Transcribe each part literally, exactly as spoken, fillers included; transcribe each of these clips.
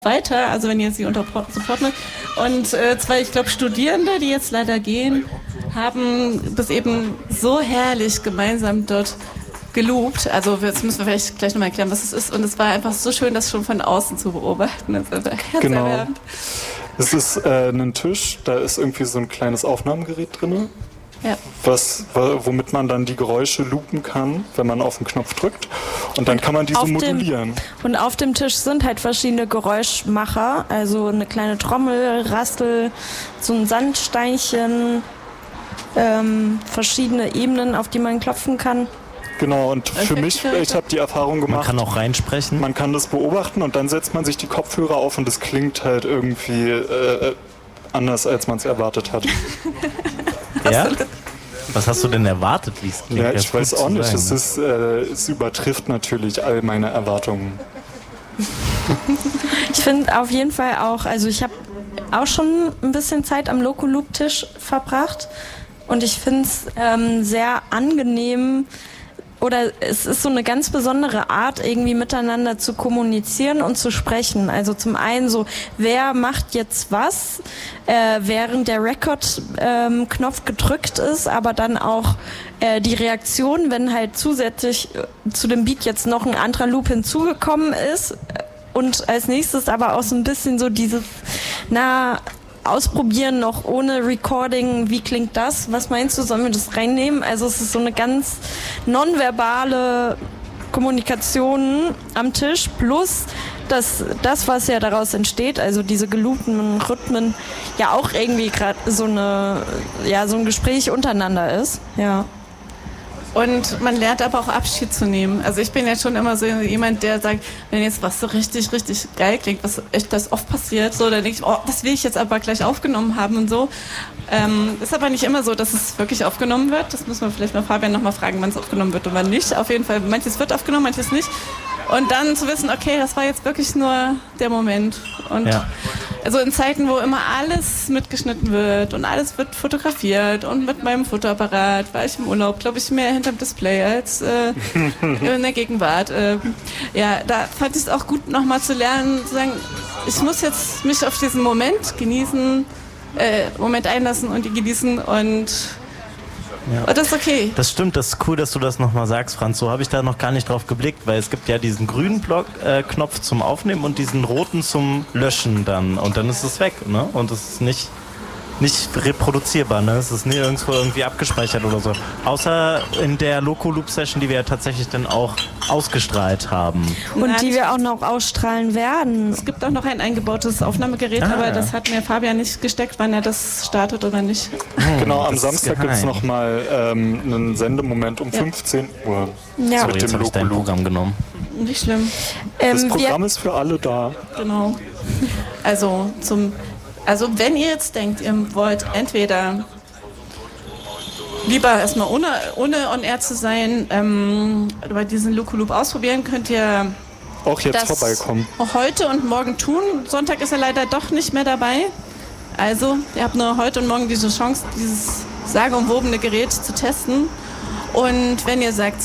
weiter, also wenn ihr sie unter Support macht. Und äh, zwei, ich glaube, Studierende, die jetzt leider gehen, haben das eben so herrlich gemeinsam dort geloopt. Also jetzt müssen wir vielleicht gleich nochmal erklären, was es ist. Und es war einfach so schön, das schon von außen zu beobachten. Das ist einfach genau. Es ist äh, ein Tisch, da ist irgendwie so ein kleines Aufnahmegerät drin. Ja. Was, womit man dann die Geräusche loopen kann, wenn man auf den Knopf drückt. Und dann kann man die so modulieren. Dem, und auf dem Tisch sind halt verschiedene Geräuschmacher. Also eine kleine Trommel, Rassel, so ein Sandsteinchen, ähm, verschiedene Ebenen, auf die man klopfen kann. Genau, und für mich, ich habe die Erfahrung gemacht. Man kann auch reinsprechen. Man kann das beobachten und dann setzt man sich die Kopfhörer auf und es klingt halt irgendwie äh, anders, als man es erwartet hat. Ja? Was hast du denn erwartet, wie es klingt? Ja, ich weiß auch nicht. Es, ist, äh, es übertrifft natürlich all meine Erwartungen. Ich finde auf jeden Fall auch, also ich habe auch schon ein bisschen Zeit am Loco-Loop-Tisch verbracht und ich finde es ähm, sehr angenehm, oder es ist so eine ganz besondere Art, irgendwie miteinander zu kommunizieren und zu sprechen. Also zum einen so, wer macht jetzt was, äh, während der Record-Knopf ähm, gedrückt ist, aber dann auch äh, die Reaktion, wenn halt zusätzlich äh, zu dem Beat jetzt noch ein anderer Loop hinzugekommen ist. Und als nächstes aber auch so ein bisschen so dieses, na, ausprobieren noch ohne Recording, wie klingt das? Was meinst du, sollen wir das reinnehmen? Also es ist so eine ganz nonverbale Kommunikation am Tisch plus dass das, was ja daraus entsteht, also diese geloopten Rhythmen, ja auch irgendwie gerade so eine, ja, so ein Gespräch untereinander ist. Ja. Und man lernt aber auch Abschied zu nehmen. Also ich bin ja schon immer so jemand, der sagt, wenn jetzt was so richtig, richtig geil klingt, was echt das oft passiert, so, dann denke ich, oh, das will ich jetzt aber gleich aufgenommen haben und so. Ähm, ist aber nicht immer so, dass es wirklich aufgenommen wird. Das müssen wir vielleicht mal Fabian nochmal fragen, wann es aufgenommen wird und wann nicht. Auf jeden Fall, manches wird aufgenommen, manches nicht. Und dann zu wissen, okay, das war jetzt wirklich nur der Moment. Und ja. Also in Zeiten, wo immer alles mitgeschnitten wird und alles wird fotografiert und mit meinem Fotoapparat war ich im Urlaub, glaube ich, mehr hinterm Display als äh, in der Gegenwart. Äh, ja, da fand ich es auch gut, nochmal zu lernen, zu sagen, ich muss jetzt mich auf diesen Moment genießen, äh, Moment einlassen und die genießen und Ja. Und das ist okay. Das stimmt, das ist cool, dass du das nochmal sagst, Franz. So habe ich da noch gar nicht drauf geblickt, weil es gibt ja diesen grünen Block, äh, Knopf zum Aufnehmen und diesen roten zum Löschen dann. Und dann ist es weg, ne? Und es ist nicht, nicht reproduzierbar, ne? Es ist nie irgendwo irgendwie abgespeichert oder so. Außer in der Loco-Loop-Session, die wir ja tatsächlich dann auch ausgestrahlt haben. Und Nein, die wir auch noch ausstrahlen werden. Es gibt auch noch ein eingebautes Aufnahmegerät, ah, aber ja. das hat mir Fabian nicht gesteckt, wann er das startet oder nicht. Hm, genau, am Samstag gibt es nochmal ähm, einen Sendemoment um ja. fünfzehn Uhr. Ja. Sorry, jetzt habe ich dein Programm genommen. Nicht schlimm. Das ähm, Programm ist für alle da. Genau. Also, zum, also wenn ihr jetzt denkt, ihr wollt entweder lieber erstmal ohne, ohne on-air zu sein, ähm, bei diesen Loco-Loop ausprobieren, könnt ihr auch jetzt das vorbeikommen. Heute und morgen tun. Sonntag ist er leider doch nicht mehr dabei. Also, ihr habt nur heute und morgen diese Chance, dieses sagenumwobene Gerät zu testen. Und wenn ihr sagt,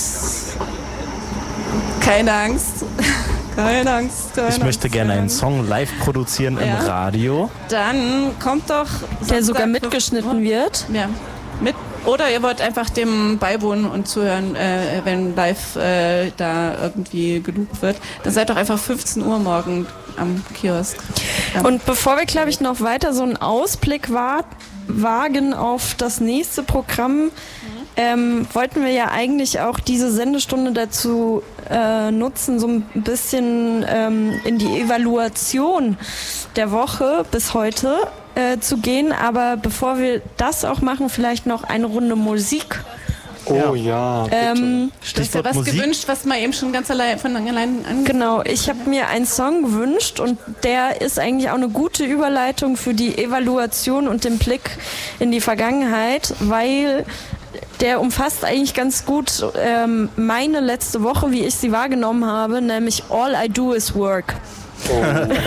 keine Angst, keine Angst, keine Ich möchte Angst, gerne einen Song live produzieren ja. im Radio. Dann kommt doch... Der sogar mitgeschnitten wird. Ja, mit. Oder ihr wollt einfach dem beiwohnen und zuhören, äh, wenn live äh, da irgendwie geloopt wird. Dann seid doch einfach fünfzehn Uhr morgen am Kiosk. Ja. Und bevor wir, glaube ich, noch weiter so einen Ausblick wa- wagen auf das nächste Programm, mhm. ähm, wollten wir ja eigentlich auch diese Sendestunde dazu äh, nutzen, so ein bisschen ähm, in die Evaluation der Woche bis heute Äh, zu gehen, aber bevor wir das auch machen, vielleicht noch eine Runde Musik. Oh ja. Ähm, du hast ja was Musik? gewünscht, was man eben schon ganz allein von allein an. Genau, ich habe mir einen Song gewünscht und der ist eigentlich auch eine gute Überleitung für die Evaluation und den Blick in die Vergangenheit, weil der umfasst eigentlich ganz gut ähm, meine letzte Woche, wie ich sie wahrgenommen habe, nämlich All I Do Is Work. Oh.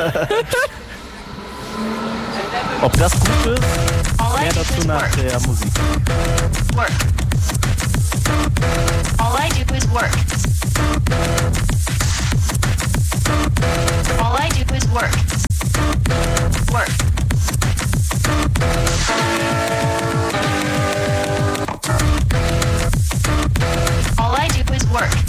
Ob das gut ist, mehr dazu nach der Musik. Work. All I do is work. All I do do is work. Work. All I do is work.